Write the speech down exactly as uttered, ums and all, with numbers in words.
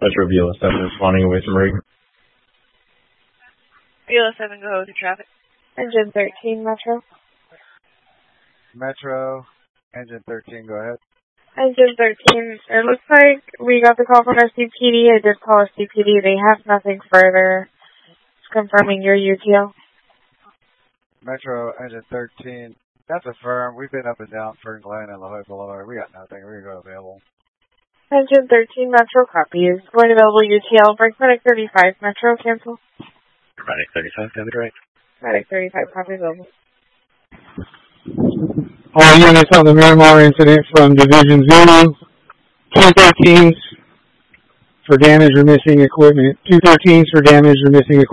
Metro Viola seven responding away from rig. Viola seven, go with the traffic. Engine thirteen, Metro. Metro, Engine thirteen, go ahead. Engine thirteen, it looks like we got the call from our C P D. I did call our C P D. They have nothing further. Just confirming your U T L. Metro, Engine thirteen, that's a firm. We've been up and down Fern Glen and La Jolla Boulevard. We got nothing. We're going to go available. Engine thirteen, Metro, copy. Is going available U T L. Break Medic thirty-five, Metro, cancel. Medic thirty-five, got it right. Medic thirty-five, copy available. All units on the Miramar incident from Division Zulu, two thirteens for damage or missing equipment. two thirteens for damage or missing equipment.